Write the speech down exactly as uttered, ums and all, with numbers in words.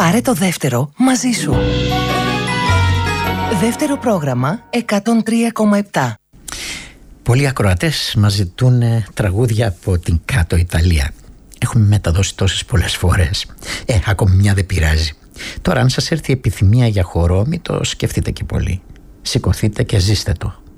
Πάρε το δεύτερο μαζί σου. Δεύτερο πρόγραμμα εκατόν τρία κόμμα επτά. Πολλοί ακροατές μας ζητούν τραγούδια από την κάτω Ιταλία. Έχουμε μεταδώσει τόσες πολλές φορές. Ε, ακόμη μια δεν πειράζει. Τώρα αν σας έρθει η επιθυμία για χορό, μην το σκεφτείτε και πολύ. Σηκωθείτε και ζήστε το.